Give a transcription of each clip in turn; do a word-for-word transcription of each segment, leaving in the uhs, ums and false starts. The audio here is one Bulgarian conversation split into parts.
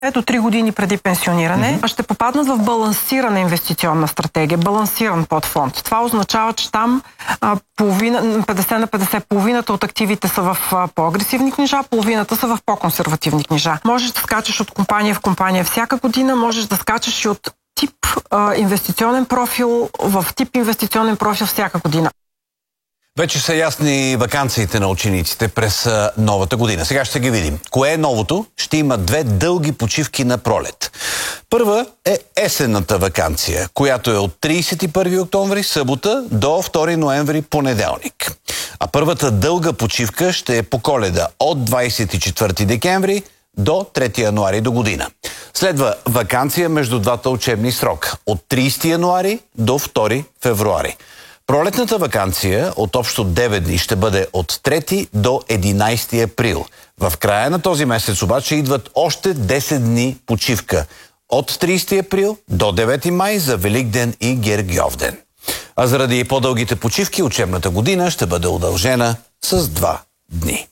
ето три години преди пенсиониране, mm-hmm. ще попаднат в балансирана инвестиционна стратегия, балансиран подфонд. Това означава, че там а, половина, петдесет на петдесет, половината от активите са в а, по-агресивни книжа, половината са в по-консервативни книжа. Можеш да скачаш от компания в компания всяка година, можеш да скачаш и от тип а, инвестиционен профил в тип инвестиционен профил всяка година. Вече са ясни ваканциите на учениците през новата година. Сега ще ги видим. Кое е новото? Ще има две дълги почивки на пролет. Първа е есенната ваканция, която е от тридесет и първи октомври, събота, до втори ноември, понеделник. А първата дълга почивка ще е по Коледа от двадесет и четвърти декември до трети януари до година. Следва ваканция между двата учебни срока от тридесети януари до втори февруари. Пролетната ваканция от общо девет дни ще бъде от трети до единадесети април. В края на този месец обаче идват още десет дни почивка от тридесети април до девети май за Великден и Гергьовден. А заради по-дългите почивки учебната година ще бъде удължена с два дни.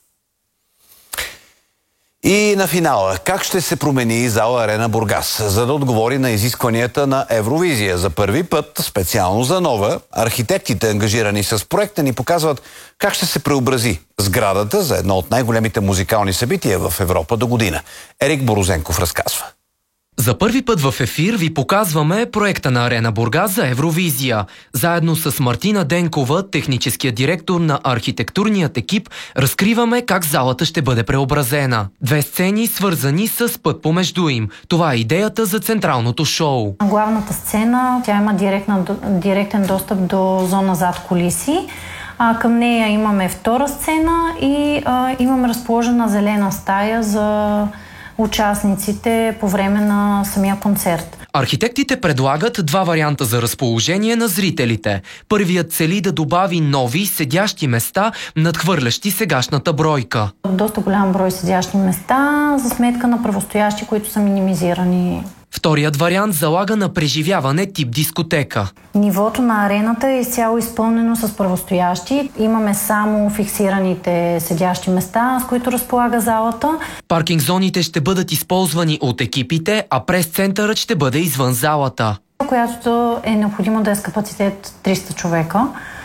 И на финала, как ще се промени зала Арена Бургас, за да отговори на изискванията на Евровизия? За първи път, специално за нова, архитектите, ангажирани с проекта, ни показват как ще се преобрази сградата за едно от най-големите музикални събития в Европа до година. Ерик Борозенков разказва. За първи път в ефир ви показваме проекта на Арена Бургас за Евровизия. Заедно с Мартина Денкова, техническия директор на архитектурният екип, разкриваме как залата ще бъде преобразена. Две сцени, свързани с път помежду им. Това е идеята за централното шоу. Главната сцена, тя има директна, директен достъп до зона зад кулиси. А, към нея имаме втора сцена и а, имаме разположена зелена стая за участниците по време на самия концерт. Архитектите предлагат два варианта за разположение на зрителите. Първият цели да добави нови седящи места, надхвърлящи сегашната бройка. Доста голям брой седящи места за сметка на правостоящи, които са минимизирани. Вторият вариант залага на преживяване тип дискотека. Нивото на арената е изцяло изпълнено с правостоящи. Имаме само фиксираните седящи места, с които разполага залата. Паркинг зоните ще бъдат използвани от екипите, а прес-центърът ще бъде извън залата. Която е необходимо да е с капацитет триста човека.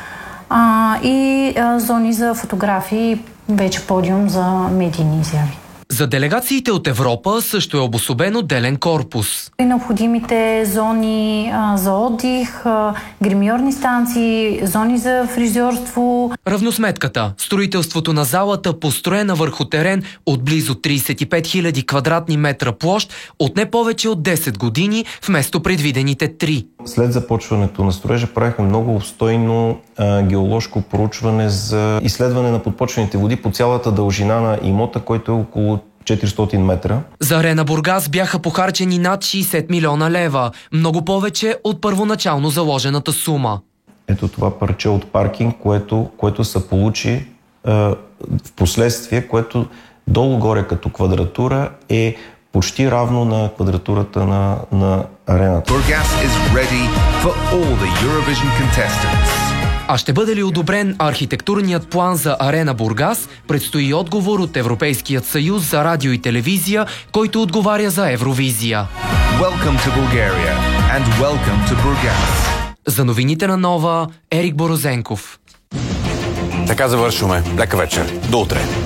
А, и а, зони за фотографии, вече подиум за медийни изяви. За делегациите от Европа също е обособен отделен корпус. И необходимите зони а, за отдих, а, гримьорни станции, зони за фризьорство. Равносметката. Строителството на залата, построена върху терен от близо тридесет и пет хиляди квадратни метра площ, от не повече от десет години, вместо предвидените три. След започването на строежа правихме много обстойно а, геоложко проучване за изследване на подпочвените води по цялата дължина на имота, който е около четиристотин метра. За Арена Бургас бяха похарчени над шейсет милиона лева, много повече от първоначално заложената сума. Ето това парче от паркинг, което, което се получи е, в последствие, което долу-горе като квадратура е почти равно на квадратурата на, на арената. Burgas is ready for all the Eurovision contestants. А ще бъде ли одобрен архитектурният план за Арена Бургас, предстои отговор от Европейският съюз за радио и телевизия, който отговаря за Евровизия. Welcome to Bulgaria and welcome to Burgas. За новините на Нова, Ерик Борозенков. Така завършваме. Лека вечер. До утре.